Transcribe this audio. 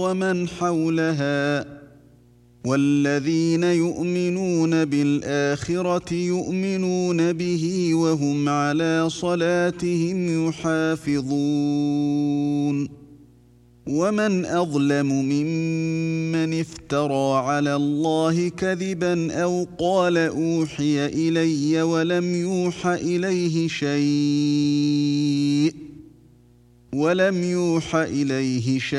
ومن حولها والذين يؤمنون بالآخرة يؤمنون به وهم على صلاتهم يحافظون ومن أظلم ممن افترى على الله كذبا أو قال أوحي إلي ولم يوح إليه شيء